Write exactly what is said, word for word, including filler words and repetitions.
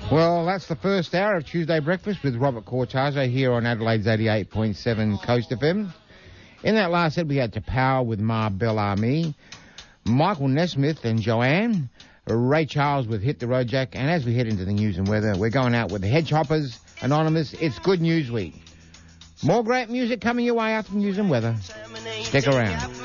Well, that's the first hour of Tuesday Breakfast with Robert Cortazzo here on Adelaide's eighty-eight point seven Coast F M. In that last set, we had To Power with Ma Bellamy, Michael Nesmith and Joanne, Ray Charles with Hit the Road Jack, and as we head into the news and weather, we're going out with the Hedgehoppers Anonymous. It's Good News Week. More great music coming your way after news and weather. Stick around.